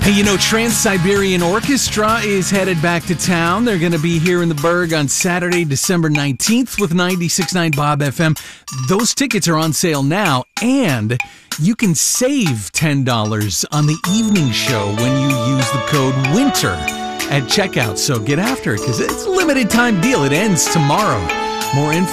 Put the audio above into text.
Hey, you know, Trans-Siberian Orchestra is headed back to town. They're going to be here in the Berg on Saturday, December 19th with 96.9 Bob FM. Those tickets are on sale now, and you can save $10 on the evening show when you use the code WINTER at checkout. So get after it because it's a limited time deal. It ends tomorrow. More info